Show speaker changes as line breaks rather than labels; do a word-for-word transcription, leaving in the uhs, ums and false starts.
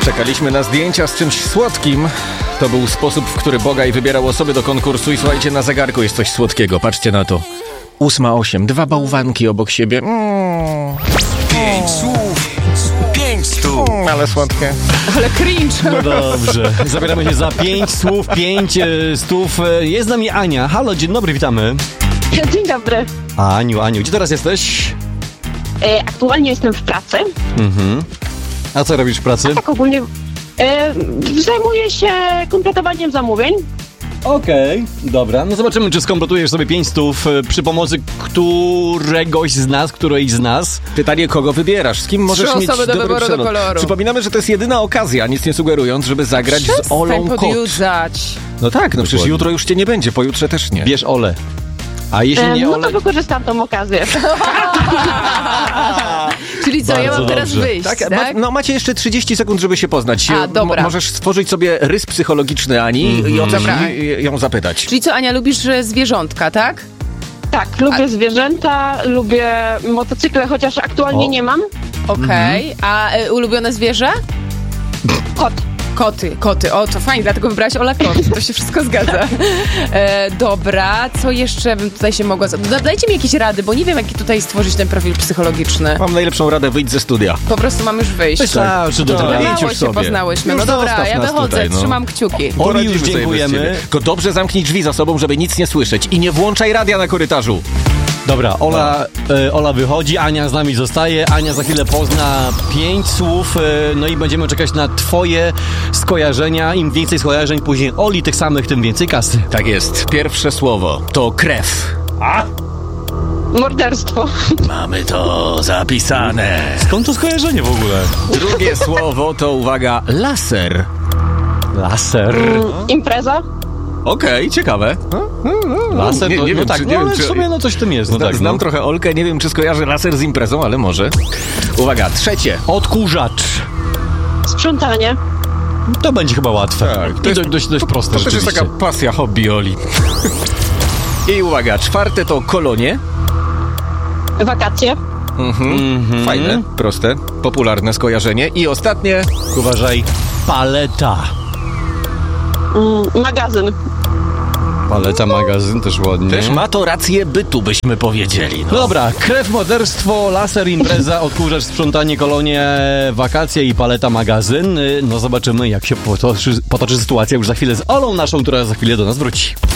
Czekaliśmy na zdjęcia z czymś słodkim. To był sposób, w który Bogaj wybierał osoby do konkursu i słuchajcie, na zegarku jest coś słodkiego. Patrzcie na to. Ósma osiem, dwa bałwanki obok siebie. Mm.
Pięć słów, pięć stów.
Mm, ale słodkie.
Ale cringe.
No dobrze. Zabieramy się za pięć słów, pięć e, stów. E, Jest z nami Ania. Halo, dzień dobry, witamy.
Dzień dobry.
Aniu, Aniu, gdzie teraz jesteś?
E, aktualnie jestem w pracy.
Mhm. A co robisz w pracy?
Tak ogólnie e, zajmuję się kompletowaniem zamówień.
Okej, okay, dobra. No zobaczymy, czy skompletujesz sobie pięć stów e, przy pomocy któregoś z nas, którejś z nas.
Pytanie, kogo wybierasz? Z kim możesz
Trzy
mieć
osoby do
dobry
wyboru do
przelot?
koloru.
Przypominamy, że to jest jedyna okazja, nic nie sugerując, żeby zagrać z Olą Kot.
podjudzać.
No tak, no przecież
Dokładnie.
jutro już cię nie będzie, pojutrze też nie.
Bierz Ole. A jeśli
E,
nie
no
Ole...
to wykorzystam tą okazję.
Czyli co, ja
Bardzo
mam teraz
dobrze.
wyjść,
Tak,
tak?
ma, no macie jeszcze trzydzieści sekund, żeby się poznać.
A, dobra.
Mo- możesz stworzyć sobie rys psychologiczny Ani i o coś
Dobra.
i- ją zapytać.
Czyli co, Ania, lubisz e, zwierzątka, tak?
Tak, lubię zwierzęta, lubię motocykle, chociaż aktualnie
O.
nie mam.
Okej. A e, ulubione zwierzę?
Kot.
Koty, koty. O, to fajnie, dlatego wybrałaś Ola Kot. To się wszystko zgadza. E, dobra, co jeszcze bym tutaj się mogła... za- Da- Dajcie mi jakieś rady, bo nie wiem, jaki tutaj stworzyć ten profil psychologiczny.
Mam najlepszą radę, wyjdź ze studia.
Po prostu mam już wyjść.
Wystarczy do
No,
tego.
idź
Mało
już
się
sobie.
poznałyśmy.
Już
No dobra,
zostaw
ja
nas
wychodzę,
tutaj, no.
trzymam kciuki.
Oli, już
Poradzimy sobie bez
dziękujemy.
ciebie. Tylko dobrze zamknij drzwi za sobą, żeby nic nie słyszeć. I nie włączaj radia na korytarzu.
Dobra, Ola, e, Ola wychodzi, Ania z nami zostaje. Ania za chwilę pozna pięć słów, e, no i będziemy czekać na twoje skojarzenia. Im więcej skojarzeń później Oli, tych samych, tym więcej kasy.
Tak jest. Pierwsze słowo to krew.
Morderstwo.
Mamy to zapisane.
Skąd to skojarzenie w ogóle?
Drugie słowo to, uwaga, laser.
Laser.
Impreza.
Okej, ciekawe.
Laser,
Nie-
no,
nie
no
wiem,
tak,
czy-
no,
nie wiem,
ale w
czy-
sumie no coś w tym jest. No
Zna,
tak,
znam
no.
trochę Olkę, nie wiem, czy skojarzy laser z imprezą, ale może. Uwaga, trzecie.
Odkurzacz.
Sprzątanie.
To będzie chyba łatwe.
Tak, to
I
jest-
dość, dość, dość proste
To też jest
rzeczywiście.
taka pasja, hobby Oli. I uwaga, czwarte to kolonie.
Wakacje.
Mhm. Fajne, proste, popularne skojarzenie. I ostatnie,
Uważaj, paleta.
Mm, magazyn.
Paleta, magazyn, też ładnie.
też ma to rację bytu, byśmy powiedzieli.
No
No.
dobra, krew, morderstwo, laser, impreza, odkurzacz, sprzątanie, kolonie, wakacje i paleta, magazyn. No zobaczymy, jak się potoczy, potoczy sytuacja już za chwilę z Olą naszą, która za chwilę do nas wróci.